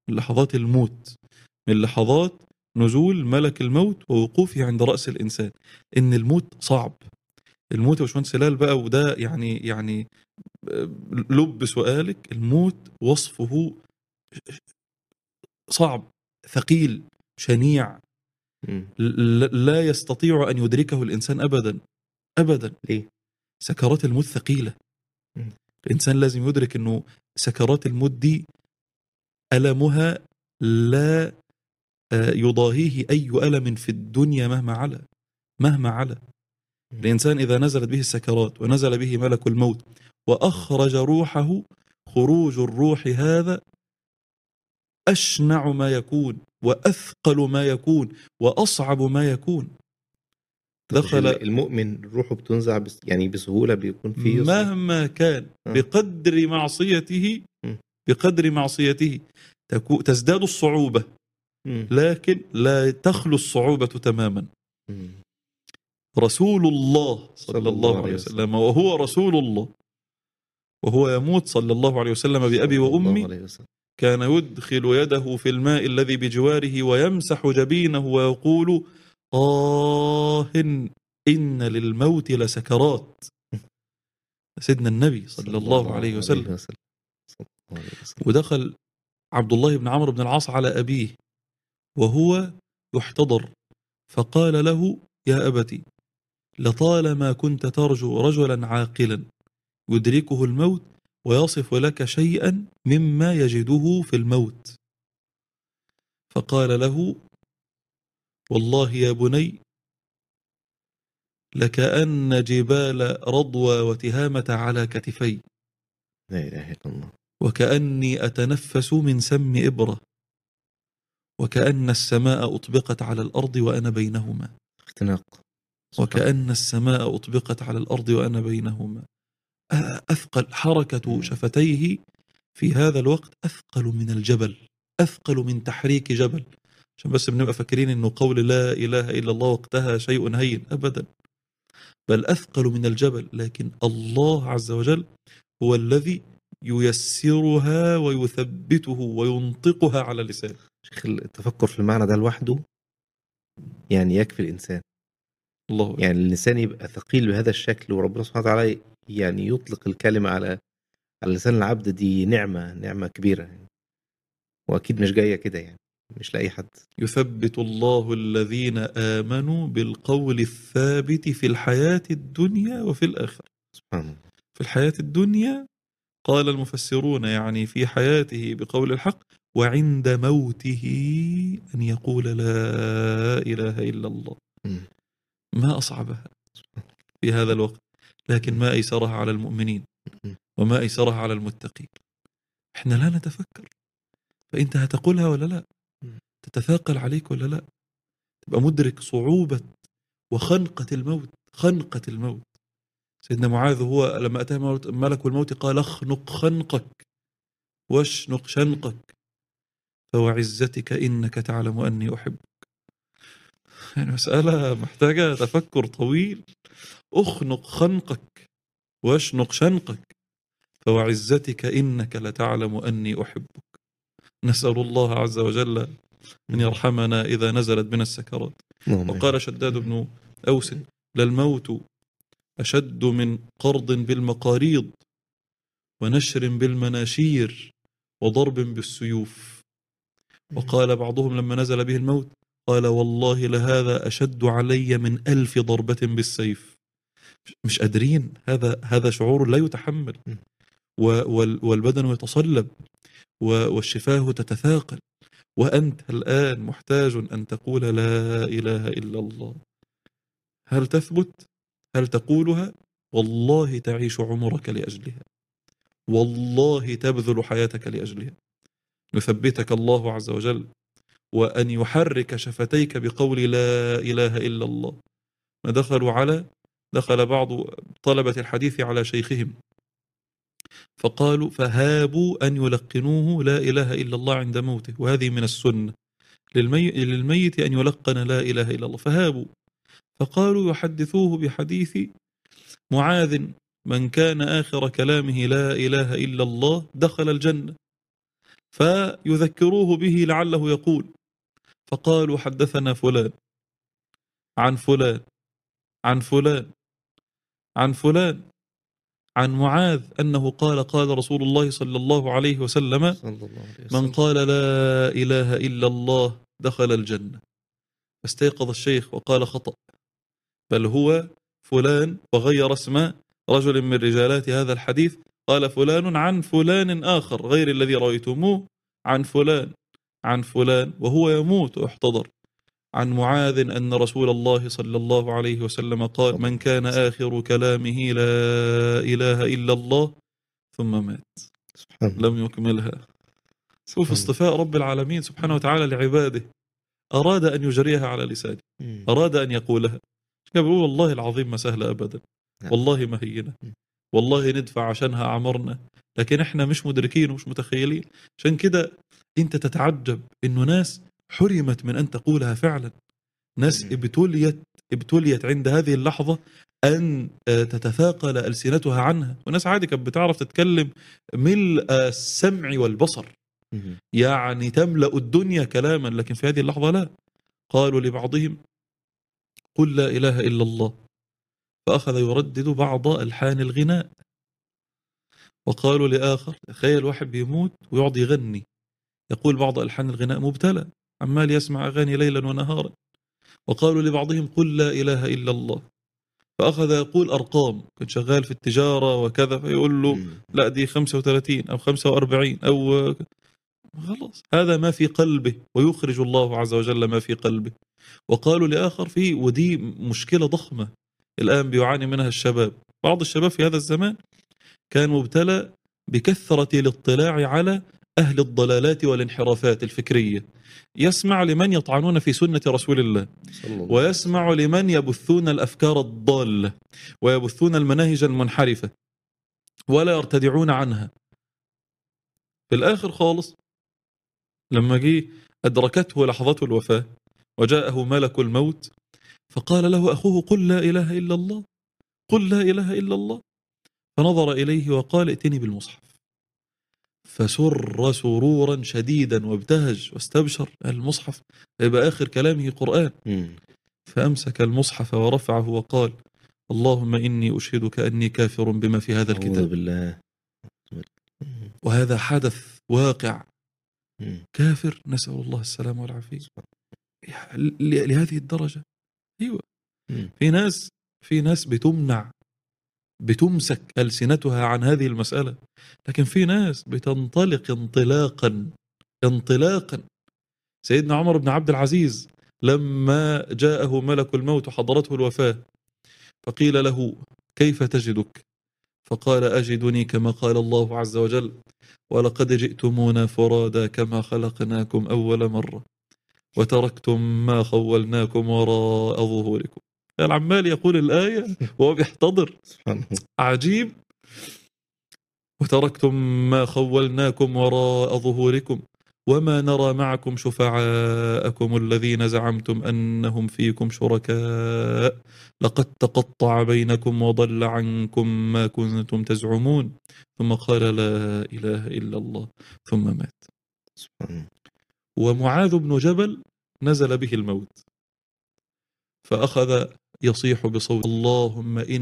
من لحظات الموت، من لحظات نزول ملك الموت ووقوفه عند رأس الإنسان. إن الموت صعب. الموت يا باشمهندس هلال بقى، وده يعني لب سؤالك، الموت وصفه صعب، ثقيل، شنيع، لا يستطيع أن يدركه الإنسان أبدا أبدا. ليه؟ سكرات الموت ثقيلة. الإنسان لازم يدرك أنه سكرات الموت دي ألمها لا يضاهيه أي ألم في الدنيا مهما على. الإنسان إذا نزلت به السكرات ونزل به ملك الموت وأخرج روحه، خروج الروح هذا أشنع ما يكون وأثقل ما يكون وأصعب ما يكون. دخل المؤمن روحه بتنزع يعني بسهولة، بيكون فيه مهما كان بقدر معصيته تزداد الصعوبة، لكن لا تخلو الصعوبة تماما. رسول الله صلى الله عليه وسلم وهو رسول الله وهو يموت صلى الله عليه وسلم بأبي وأمي، كان يدخل يده في الماء الذي بجواره ويمسح جبينه ويقول إن للموت لسكرات. سيدنا النبي صلى الله عليه وسلم. ودخل عبد الله بن عمرو بن العاص على أبيه وهو يحتضر، فقال له يا أبتي لطالما كنت ترجو رجلا عاقلا يدركه الموت ويصف لك شيئا مما يجده في الموت. فقال له والله يا بني لكأن جبال رضوى وتهامة على كتفي، لا إله إلا الله، وكأني أتنفس من سم إبرة، وكأن السماء أطبقت على الأرض وأنا بينهما. اختناق. وكأن السماء أطبقت على الأرض وأنا بينهما. أثقل حركة شفتيه في هذا الوقت أثقل من الجبل، أثقل من تحريك جبل. عشان بس بنبقى فاكرين أنه قول لا إله إلا الله وقتها شيء هين، أبدا، بل أثقل من الجبل. لكن الله عز وجل هو الذي ييسرها ويثبته وينطقها على لسانه. شيخ، التفكر في المعنى ده لوحده يعني يكفي الإنسان. الله يعني الإنسان يبقى ثقيل بهذا الشكل، وربنا سبحانه وتعالى يعني يطلق الكلمة على لسان العبد، دي نعمة كبيرة يعني. وأكيد مش جاية كده يعني، مش لأي حد. يثبت الله الذين آمنوا بالقول الثابت في الحياة الدنيا وفي الآخرة. سبحان الله. في الحياة الدنيا قال المفسرون يعني في حياته بقول الحق، وعند موته أن يقول لا إله إلا الله. ما أصعبها في هذا الوقت، لكن ما أيسرها على المؤمنين وما أيسرها على المتقين. إحنا لا نتفكر، فأنت هتقولها ولا لا؟ تتثاقل عليك ولا لا؟ تبقى مدرك صعوبة وخنقة الموت، خنقة الموت. سيدنا معاذ هو لما أتاه ملك الموت قال اخنق خنقك واشنق شنقك فوعزتك إنك تعلم أني أحبك. يعني مسألة محتاجة تفكر طويل. اخنق خنقك واشنق شنقك فوعزتك إنك لتعلم أني أحبك. نسأل الله عز وجل أن يرحمنا إذا نزلت بنا السكرات. وقال شداد بن أوس للموت أشد من قرض بالمقاريض ونشر بالمناشير وضرب بالسيوف. وقال بعضهم لما نزل به الموت قال والله لهذا أشد علي من 1000 ضربة بالسيف. مش قادرين، هذا شعور لا يتحمل، والبدن يتصلب والشفاه تتثاقل، وأنت الآن محتاج أن تقول لا إله إلا الله. هل تثبت؟ هل تقولها؟ والله تعيش عمرك لأجلها، والله تبذل حياتك لأجلها. يثبتك الله عز وجل، وأن يحرك شفتيك بقول لا إله إلا الله. ما دخل بعض طلبة الحديث على شيخهم فقالوا فهابوا أن يلقنوه لا إله إلا الله عند موته، وهذه من السنة للميت أن يلقن لا إله إلا الله، فهابوا. فقالوا يحدثوه بحديث معاذ من كان آخر كلامه لا إله إلا الله دخل الجنة. فيذكروه به لعله يقول، فقالوا حدثنا فلان عن فلان عن فلان عن فلان عن معاذ أنه قال قال رسول الله صلى الله عليه وسلم: صلى الله عليه من وسلم. قال لا إله إلا الله دخل الجنة. فاستيقظ الشيخ وقال: خطأ، بل هو فلان، وغير اسم رجل من رجالات هذا الحديث، قال فلان عن فلان آخر غير الذي رأيتموه، عن فلان عن فلان وهو يموت واحتضر، عن معاذ أن رسول الله صلى الله عليه وسلم قال: من كان آخر كلامه لا إله إلا الله، ثم مات لم يكملها. شوف اصطفاء رب العالمين سبحانه وتعالى لعباده، أراد أن يجريها على لسانه، أراد أن يقولها. بيقول والله العظيم ما سهلة أبدا، والله ما هينة، والله ندفع عشانها أعمارنا، لكن إحنا مش مدركين ومش متخيلين. عشان كده أنت تتعجب إنه ناس حرمت من أن تقولها فعلا، ناس ابتليت عند هذه اللحظة أن تتثاقل ألسنتها عنها، وناس عادي كانت بتعرف تتكلم ملء السمع والبصر، يعني تملأ الدنيا كلاما، لكن في هذه اللحظة لا. قالوا لبعضهم: قل لا إله إلا الله، فأخذ يردد بعض ألحان الغناء. وقالوا لآخر: تخيل واحد بيموت ويقعد يغني، يقول بعض ألحان الغناء، مبتلى عمال يسمع أغاني ليلا ونهارا. وقالوا لبعضهم: قل لا إله إلا الله، فأخذ يقول أرقام، كان شغال في التجارة وكذا، فيقول له لا دي 35 أو 45 أو خلاص، هذا ما في قلبه، ويخرج الله عز وجل ما في قلبه. وقالوا لآخر فيه، ودي مشكلة ضخمة الآن بيعاني منها الشباب، بعض الشباب في هذا الزمان كان مبتلى بكثرة الاطلاع على أهل الضلالات والانحرافات الفكرية، يسمع لمن يطعنون في سنة رسول الله، ويسمع لمن يبثون الأفكار الضالة ويبثون المناهج المنحرفة ولا يرتدعون عنها. في الآخر خالص لما جه أدركته لحظة الوفاة وجاءه ملك الموت، فقال له أخوه: قل لا إله إلا الله، قل لا إله إلا الله. فنظر إليه وقال: ائتني بالمصحف. فسر سرورا شديدا وابتهج واستبشر، المصحف يبقى آخر كلامه قرآن. فأمسك المصحف ورفعه وقال: اللهم إني أشهدك أني كافر بما في هذا الكتاب. بالله. وهذا حدث واقع، كافر، نسأل الله السلامة والعافية، لهذه الدرجة. أيوة، في ناس بتمسك ألسنتها عن هذه المسألة، لكن في ناس بتنطلق انطلاقا. سيدنا عمر بن عبد العزيز لما جاءه ملك الموت وحضرته الوفاة، فقيل له: كيف تجدك؟ فقال: أجدني كما قال الله عز وجل: ولقد جئتمونا فرادا كما خلقناكم أول مرة وتركتم ما خولناكم وراء ظهوركم. العمال يقول الآية وهو بيحتضر، عجيب. وتركتم ما خولناكم وراء ظهوركم وما نرى معكم شفعاءكم الذين زعمتم أنهم فيكم شركاء لقد تقطع بينكم وضل عنكم ما كنتم تزعمون. ثم قال: لا إله إلا الله، ثم مات. ومعاذ بن جبل نزل به الموت، فأخذ يصيح بصوت: اللهم إن